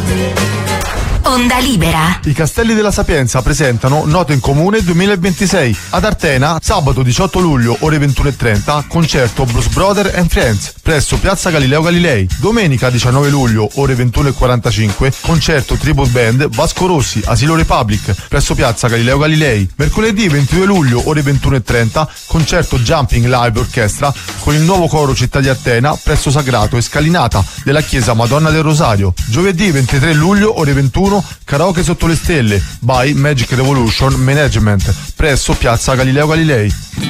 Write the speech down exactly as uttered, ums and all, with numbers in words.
Onda Libera. I Castelli della Sapienza presentano Note in Comune duemilaventisei. Ad Artena, sabato diciotto luglio, ore ventuno e trenta, concerto Blues Brother and Friends, presso Piazza Galileo Galilei. Domenica diciannove luglio, ore ventuno e quarantacinque, concerto Tribute Band Vasco Rossi, Asilo Republic, presso Piazza Galileo Galilei. Mercoledì ventidue luglio, ore ventuno e trenta, concerto Jumping Live Orchestra con il nuovo coro Città di Artena, presso Sagrato e Scalinata della Chiesa Madonna del Rosario. Giovedì ventitré luglio, ore ventuno, karaoke sotto le stelle by Magic Revolution Management presso Piazza Galileo Galilei.